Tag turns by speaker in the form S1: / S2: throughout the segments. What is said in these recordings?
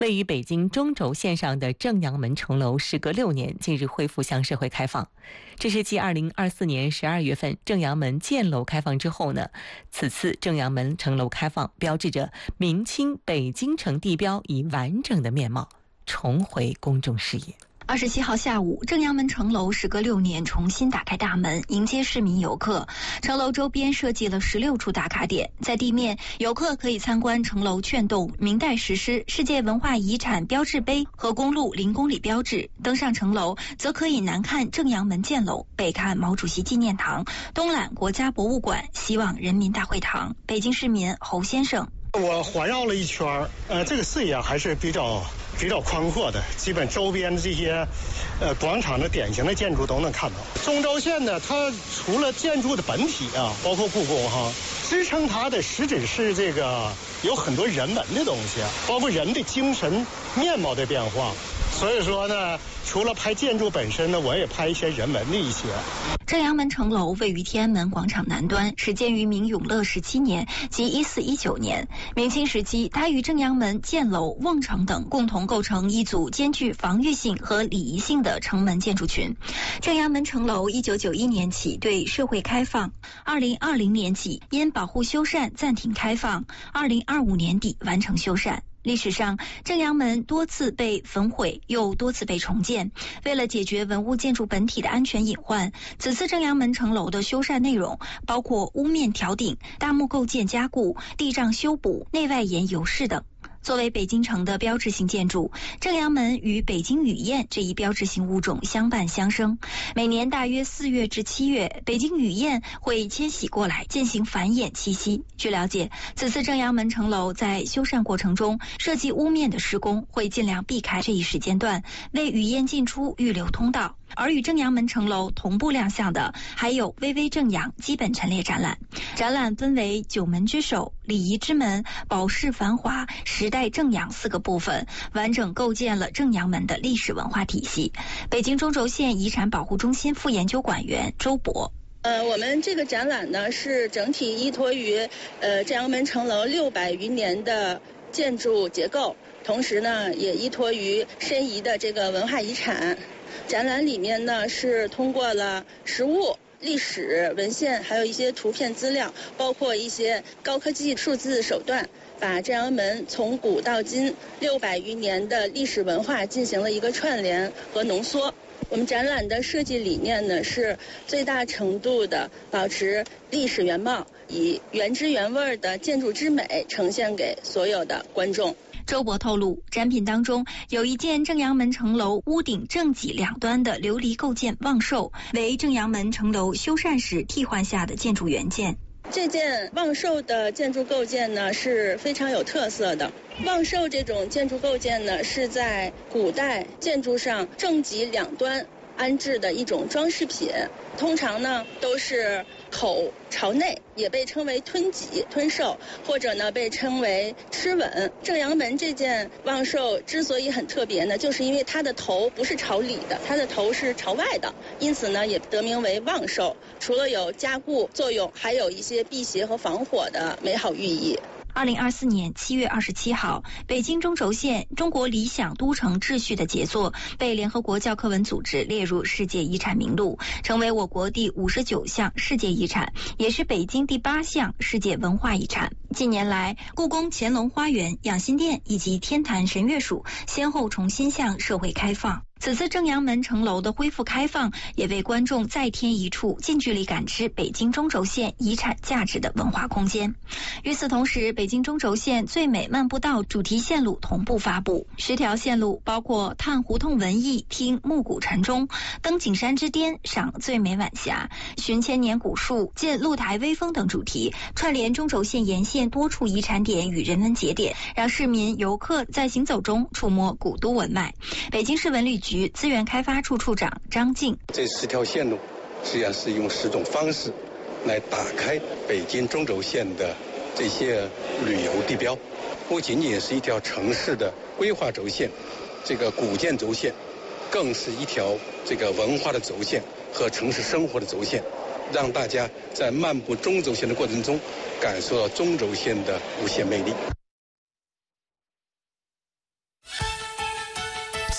S1: 位于北京中轴线上的正阳门城楼时隔6年，近日恢复向社会开放。这是继2024年12月份正阳门建楼开放之后呢，此次正阳门城楼开放，标志着明清北京城地标以完整的面貌重回公众视野。
S2: 27号下午，正阳门城楼时隔6年重新打开大门，迎接市民游客。城楼周边设计了16处打卡点，在地面，游客可以参观城楼券洞、明代石狮、世界文化遗产标志碑和公路0公里标志。登上城楼，则可以南看正阳门建楼，北看毛主席纪念堂，东览国家博物馆、西望人民大会堂。北京市民侯先生：
S3: 我环绕了一圈，这个视野还是比较宽阔的，基本周边的这些广场的典型的建筑都能看到。中轴线呢，它除了建筑的本体啊，包括故宫哈，支撑它的实质是这个有很多人文的东西，包括人的精神面貌的变化。所以说呢，除了拍建筑本身呢，我也拍一些人文的一些。
S2: 正阳门城楼位于天安门广场南端，始建于明永乐17年即1419年。明清时期，它与正阳门、建楼、瓮城等共同构成一组兼具防御性和礼仪性的城门建筑群。正阳门城楼1991年起对社会开放，2020年起因保护修缮暂停开放，2025年底完成修缮。历史上，正阳门多次被焚毁，又多次被重建。为了解决文物建筑本体的安全隐患，此次正阳门城楼的修缮内容包括屋面挑顶、大木构件加固、地障修补、内外檐油饰等。作为北京城的标志性建筑，正阳门与北京雨燕这一标志性物种相伴相生。每年大约4月至7月，北京雨燕会迁徙过来进行繁衍栖息。据了解，此次正阳门城楼在修缮过程中，设计屋面的施工会尽量避开这一时间段，为雨燕进出预留通道。而与正阳门城楼同步亮相的，还有巍巍正阳基本陈列展览。展览分为九门之首、礼仪之门、宝饰繁华、时代正阳4个部分，完整构建了正阳门的历史文化体系。北京中轴线遗产保护中心副研究馆员周博：
S4: 我们这个展览呢，是整体依托于正阳门城楼600余年的建筑结构，同时呢，也依托于申遗的这个文化遗产。展览里面呢，是通过了实物、历史文献，还有一些图片资料，包括一些高科技数字手段，把正阳门从古到今600余年的历史文化进行了一个串联和浓缩。我们展览的设计理念呢，是最大程度的保持历史原貌，以原汁原味的建筑之美呈现给所有的观众。
S2: 周博透露，展品当中有一件正阳门城楼屋顶正脊两端的琉璃构件望寿，为正阳门城楼修缮时替换下的建筑原件。
S4: 这件望寿的建筑构件呢，是非常有特色的。望寿这种建筑构件呢，是在古代建筑上正脊两端安置的一种装饰品，通常呢都是口朝内，也被称为吞脊、吞寿，或者呢被称为螭吻。正阳门这件望寿之所以很特别呢，就是因为它的头不是朝里的，它的头是朝外的，因此呢也得名为望寿。除了有加固作用，还有一些辟邪和防火的美好寓意。
S2: 2024年7月27号，北京中轴线中国理想都城秩序的杰作被联合国教科文组织列入世界遗产名录，成为我国第59项世界遗产，也是北京第8项世界文化遗产。近年来，故宫乾隆花园、养心殿以及天坛神乐署先后重新向社会开放。此次正阳门城楼的恢复开放，也为观众再添一处近距离感知北京中轴线遗产价值的文化空间。与此同时，北京中轴线最美漫步道主题线路同步发布，10条线路包括探胡同文艺、听暮鼓晨钟、登景山之巅、赏最美晚霞、寻千年古树、见露台微风等主题，串联中轴线沿线多处遗产点与人文节点，让市民游客在行走中触摸古都文脉。北京市文旅局资源开发处处长张静：
S5: 这10条线路实际上是用10种方式来打开北京中轴线的这些旅游地标，不仅仅是一条城市的规划轴线，这个古建轴线，更是一条这个文化的轴线和城市生活的轴线，让大家在漫步中轴线的过程中感受到中轴线的无限魅力。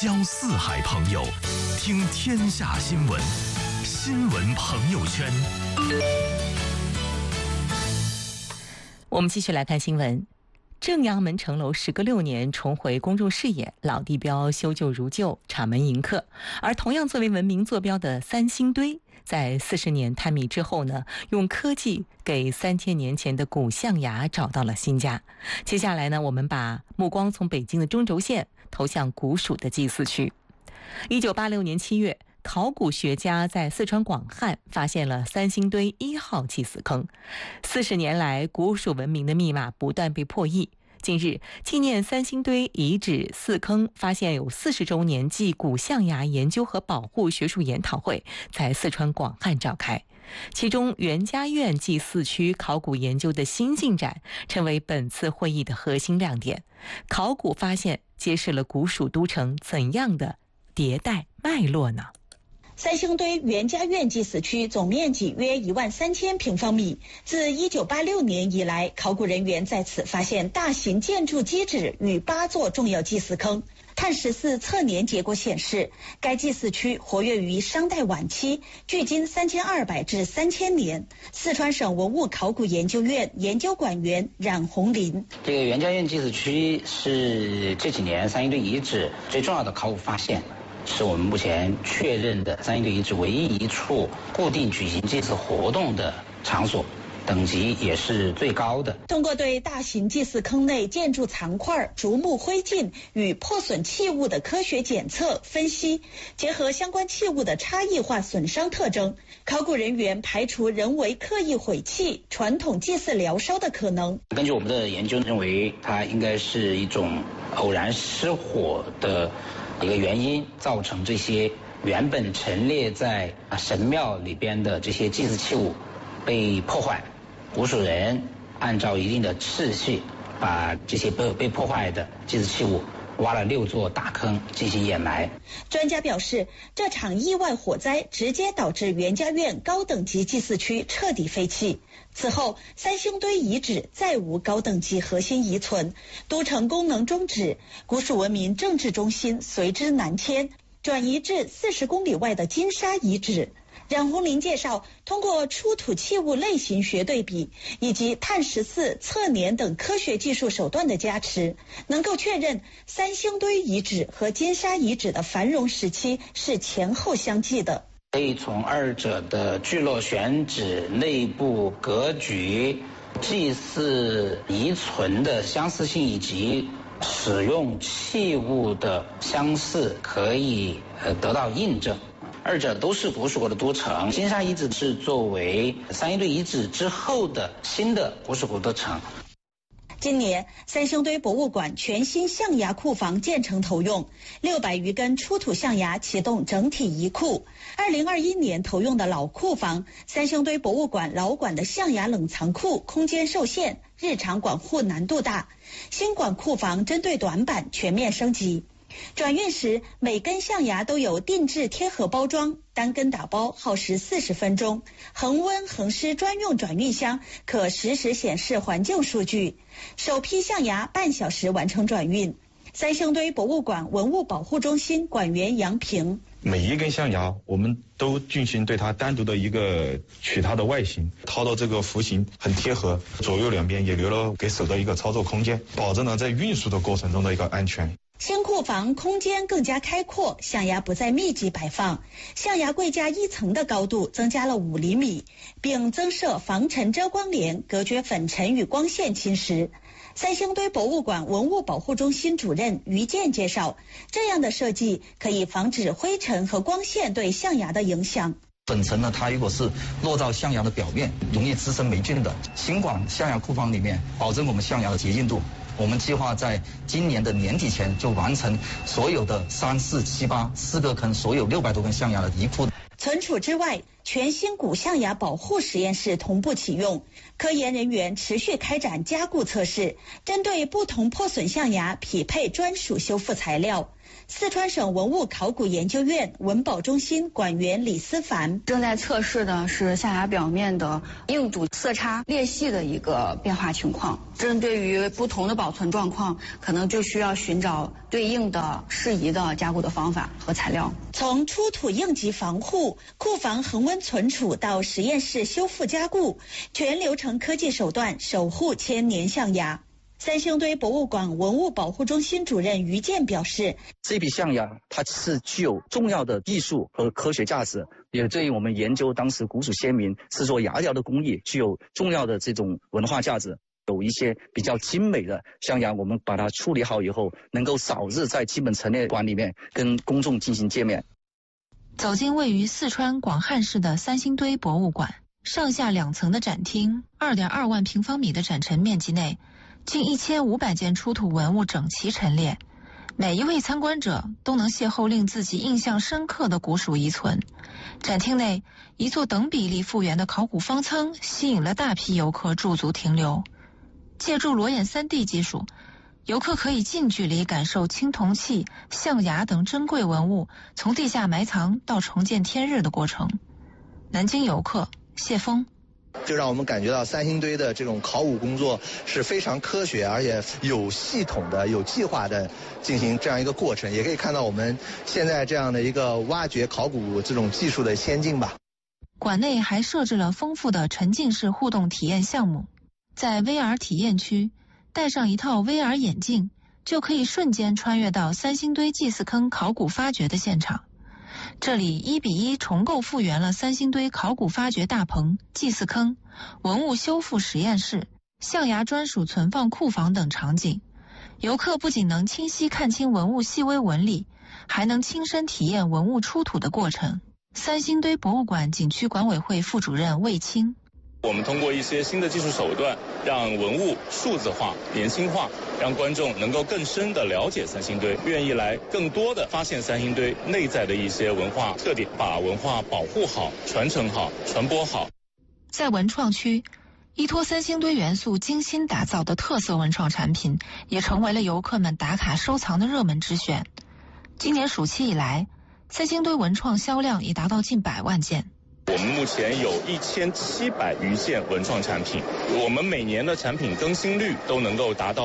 S6: 交四海朋友，听天下新闻，新闻朋友圈。
S1: 我们继续来看新闻。正阳门城楼时隔6年重回公众视野，老地标修旧如旧，插门迎客。而同样作为文明坐标的三星堆，在40年探秘之后呢，用科技给3000年前的古象牙找到了新家。接下来呢，我们把目光从北京的中轴线投向古蜀的祭祀区。1986年7月，考古学家在四川广汉发现了三星堆1号祭祀坑。40年来，古蜀文明的密码不断被破译。近日，纪念三星堆遗址4坑发现有40周年暨古象牙研究和保护学术研讨会在四川广汉召开。其中，袁家院祭祀区考古研究的新进展成为本次会议的核心亮点。考古发现揭示了古蜀都城怎样的迭代脉络呢？
S7: 三星堆袁家院祭祀区总面积约13000平方米。自1986年以来，考古人员在此发现大型建筑基址与8座重要祭祀坑。碳14测年结果显示，该祭祀区活跃于商代晚期，距今3200至3000年。四川省文物考古研究院研究馆员冉红林：
S8: 这个袁家院祭祀区是这几年三星堆遗址最重要的考古发现。是我们目前确认的三星堆遗址唯一一处固定举行祭祀活动的场所，等级也是最高的。
S7: 通过对大型祭祀坑内建筑残块、竹木灰烬与破损器物的科学检测分析，结合相关器物的差异化损伤特征，考古人员排除人为刻意毁弃、传统祭祀燎烧的可能。
S8: 根据我们的研究认为，它应该是一种偶然失火的一个原因，造成这些原本陈列在神庙里边的这些祭祀器物被破坏。古蜀人按照一定的次序，把这些被破坏的祭祀器物挖了6座大坑进行掩埋。
S7: 专家表示，这场意外火灾直接导致袁家院高等级祭祀区彻底废弃。此后，三星堆遗址再无高等级核心遗存，都城功能终止，古蜀文明政治中心随之南迁，转移至40公里外的金沙遗址。冉红林介绍，通过出土器物类型学对比以及碳14测年等科学技术手段的加持，能够确认三星堆遗址和金沙遗址的繁荣时期是前后相继的。
S8: 可以从二者的聚落选址、内部格局、祭祀遗存的相似性以及使用器物的相似，可以得到印证。二者都是古蜀国的都城。金沙遗址是作为三星堆遗址之后的新的古蜀国都城。
S7: 今年，三星堆博物馆全新象牙库房建成投用，600余根出土象牙启动整体移库。2021年投用的老库房，三星堆博物馆老馆的象牙冷藏库空间受限，日常管护难度大。新馆库房针对短板全面升级。转运时，每根象牙都有定制贴盒包装，单根打包耗时40分钟。恒温恒湿专用转运箱可实时显示环境数据。首批象牙半小时完成转运。三星堆博物馆文物保护中心馆员杨平：
S9: 每一根象牙我们都进行对它单独的一个取它的外形，掏到这个弧形很贴合，左右两边也留了给手的一个操作空间，保证了在运输的过程中的一个安全。
S7: 新库房空间更加开阔，象牙不再密集摆放，象牙柜架1层的高度增加了5厘米，并增设防尘遮光帘，隔绝粉尘与光线侵蚀。三星堆博物馆文物保护中心主任于健介绍，这样的设计可以防止灰尘和光线对象牙的影响。
S10: 粉尘呢，它如果是落到象牙的表面，容易滋生霉菌的。新馆象牙库房里面，保证我们象牙的洁净度。我们计划在今年的年底前就完成所有的3、4、7、8 4个坑，所有600多根象牙的移库。
S7: 存储之外， 全新古象牙保护实验室同步启用，科研人员持续开展加固测试，针对不同破损象牙匹配专属修复材料。四川省文物考古研究院文保中心馆员李思凡
S11: 正在测试的是象牙表面的硬度、色差、裂隙的一个变化情况。针对于不同的保存状况，可能就需要寻找对应的适宜的加固的方法和材料。
S7: 从出土应急防护、库房恒温存储到实验室修复加固，全流程科技手段守护千年象牙。三星堆博物馆文物保护中心主任于健表示，
S10: 这批象牙它是具有重要的艺术和科学价值，也对于我们研究当时古蜀先民制作牙雕的工艺具有重要的这种文化价值。有一些比较精美的象牙，我们把它处理好以后，能够早日在基本陈列馆里面跟公众进行见面。
S12: 走进位于四川广汉市的三星堆博物馆，上下2层的展厅，2.2万平方米的展陈面积内，近1500件出土文物整齐陈列，每一位参观者都能邂逅令自己印象深刻的古蜀遗存。展厅内，一座等比例复原的考古方舱吸引了大批游客驻足停留。借助裸眼3D 技术，游客可以近距离感受青铜器、象牙等珍贵文物从地下埋藏到重见天日的过程。南京游客谢峰
S13: 就让我们感觉到三星堆的这种考古工作是非常科学，而且有系统的、有计划的进行这样一个过程，也可以看到我们现在这样的一个挖掘考古这种技术的先进吧。
S12: 馆内还设置了丰富的沉浸式互动体验项目，在 VR 体验区，戴上一套 VR 眼镜，就可以瞬间穿越到三星堆祭祀坑考古发掘的现场。这里1:1重构复原了三星堆考古发掘大棚、祭祀坑、文物修复实验室、象牙专属存放库房等场景。游客不仅能清晰看清文物细微纹理，还能亲身体验文物出土的过程。三星堆博物馆景区管委会副主任魏清，
S14: 我们通过一些新的技术手段，让文物数字化、年轻化，让观众能够更深地了解三星堆，愿意来更多地发现三星堆内在的一些文化特点，把文化保护好、传承好、传播好。
S12: 在文创区，依托三星堆元素精心打造的特色文创产品，也成为了游客们打卡收藏的热门之选。今年暑期以来，三星堆文创销量已达到近100万件。
S14: 我们目前有1700余件文创产品，我们每年的产品更新率都能够达到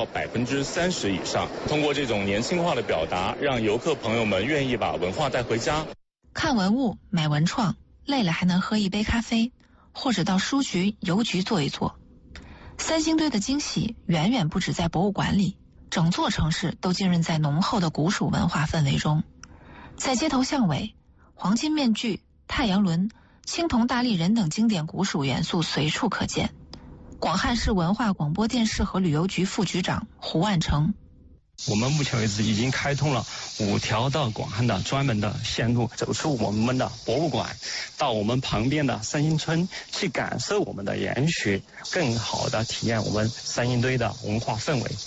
S14: 30%以上。通过这种年轻化的表达，让游客朋友们愿意把文化带回家。
S12: 看文物、买文创，累了还能喝一杯咖啡，或者到书局、邮局坐一坐。三星堆的惊喜远远不止在博物馆里，整座城市都浸润在浓厚的古蜀文化氛围中。在街头巷尾，黄金面具、太阳轮、青铜大立人等经典古蜀元素随处可见。广汉市文化广播电视和旅游局副局长胡万成，
S15: 我们目前为止已经开通了5条到广汉的专门的线路，走出我们的博物馆，到我们旁边的三星村去感受我们的研学，更好的体验我们三星堆的文化氛围。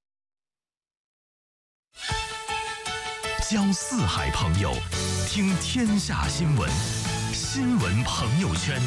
S6: 交四海朋友，听天下新闻，新闻朋友圈。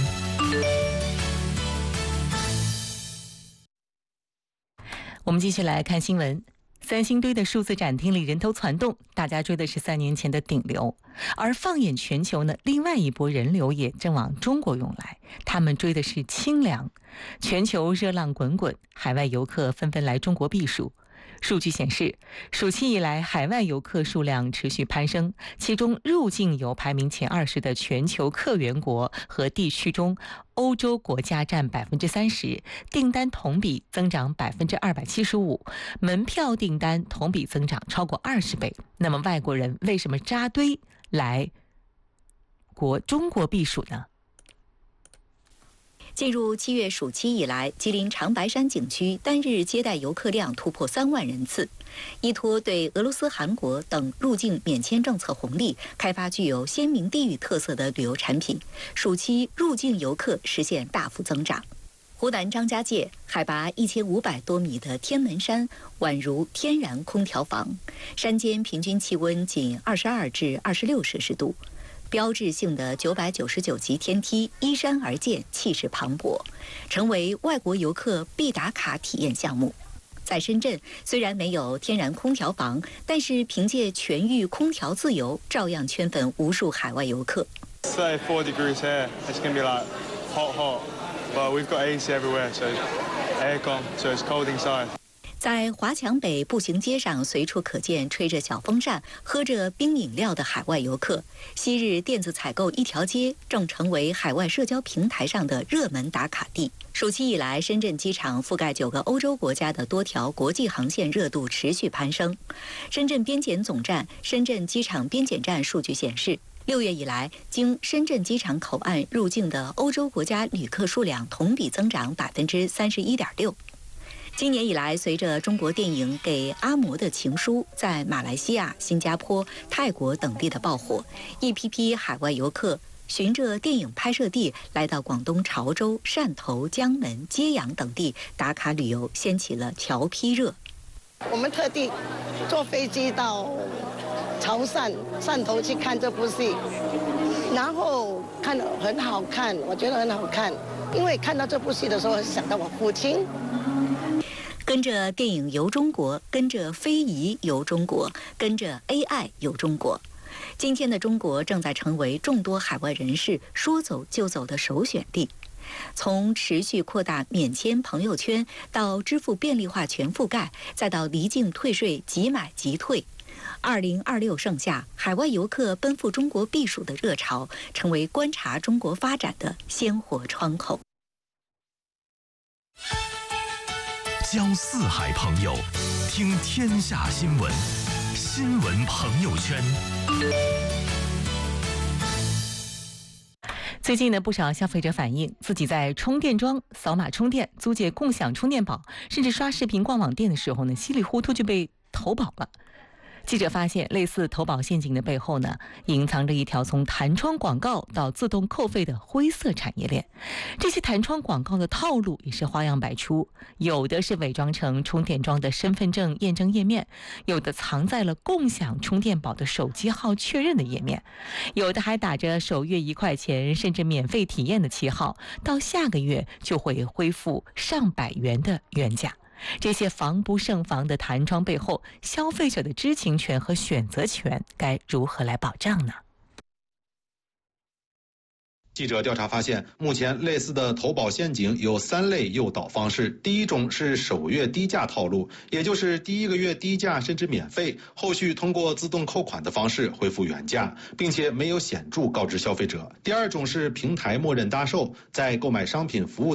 S1: 我们继续来看新闻。三星堆的数字展厅里人头攒动，大家追的是3年前的顶流。而放眼全球呢，另外一波人流也正往中国涌来，他们追的是清凉。全球热浪滚滚，海外游客纷纷来中国避暑。数据显示，暑期以来海外游客数量持续攀升，其中入境游排名前20的全球客源国和地区中，欧洲国家占30%，订单同比增长275%，门票订单同比增长超过20倍。那么外国人为什么扎堆来中国避暑呢？
S16: 进入7月暑期以来，吉林长白山景区单日接待游客量突破3万人次。依托对俄罗斯、韩国等入境免签政策红利，开发具有鲜明地域特色的旅游产品，暑期入境游客实现大幅增长。湖南张家界海拔1500多米的天门山宛如天然空调房，山间平均气温仅22至26摄氏度。 标志性的999级天梯依山而建，气势磅礴，成为外国游客必打卡体验项目。在深圳，虽然没有天然空调房，但是凭借全域空调自由，照样圈粉无数海外游客。
S17: It's 34 degrees here. It's going to be like hot, but we've got AC everywhere, so aircon, so it's cold inside.
S16: 在华强北步行街上，随处可见吹着小风扇、喝着冰饮料的海外游客。昔日电子采购一条街，正成为海外社交平台上的热门打卡地。暑期以来，深圳机场覆盖9个欧洲国家的多条国际航线热度持续攀升。深圳边检总站深圳机场边检站数据显示，6月以来，经深圳机场口岸入境的欧洲国家旅客数量同比增长31.6%。今年以来，随着中国电影《给阿嬷的情书》在马来西亚、新加坡、泰国等地的爆火，一批批海外游客循着电影拍摄地来到广东潮州、汕头、江门、揭阳等地打卡旅游，掀起了侨批热。
S18: 我们特地坐飞机到潮汕、汕头去看这部戏，然后看得很好看，我觉得很好看，因为看到这部戏的时候，想到我父亲。
S16: 跟着电影游中国，跟着非遗游中国，跟着 AI 游中国。今天的中国正在成为众多海外人士说走就走的首选地。从持续扩大免签朋友圈，到支付便利化全覆盖，再到离境退税即买即退。2026盛夏，海外游客奔赴中国避暑的热潮，成为观察中国发展的鲜活窗口。
S6: 交四海朋友，听天下新闻，新闻朋友圈。
S1: 最近呢，不少消费者反映自己在充电桩扫码充电、租借共享充电宝，甚至刷视频逛网店的时候呢，稀里糊涂就被投保了。记者发现，类似投保陷阱的背后呢，隐藏着一条从弹窗广告到自动扣费的灰色产业链。这些弹窗广告的套路也是花样百出，有的是伪装成充电桩的身份证验证页面，有的藏在了共享充电宝的手机号确认的页面，有的还打着首月1块钱甚至免费体验的旗号，到下个月就会恢复上百元的原价。这些防不胜防的弹窗背后，消费者的知情权和选择权该如何来保障呢？
S19: 记者调查发现，目前类似的投保陷阱有3类诱导方式。第一种是首月低价套路，也就是第1个月低价甚至免费，后续通过自动扣款的方式恢复原价，并且没有显著告知消费者。第二种是平台默认搭售，在购买商品服务